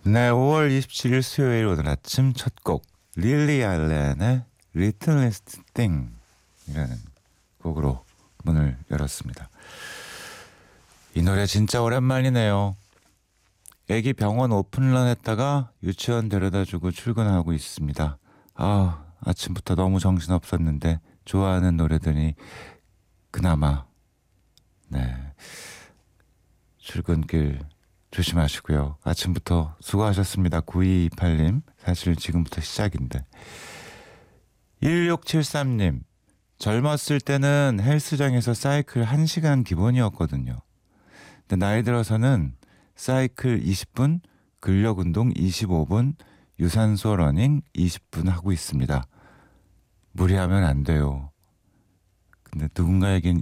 네, 5월 27일 수요일 오늘 아침 첫 곡 릴리 알렌의 Littlest Thing 이라는 곡으로 문을 열었습니다. 이 노래 진짜 오랜만이네요. 애기 병원 오픈런 했다가 유치원 데려다주고 출근하고 있습니다. 아침부터 너무 정신없었는데 좋아하는 노래들이 그나마 네 출근길 조심하시고요. 아침부터 수고하셨습니다. 9228님. 사실 지금부터 시작인데. 1673님. 젊었을 때는 헬스장에서 사이클 1시간 기본이었거든요. 근데 나이 들어서는 사이클 20분, 근력 운동 25분, 유산소 러닝 20분 하고 있습니다. 무리하면 안 돼요. 근데 누군가에겐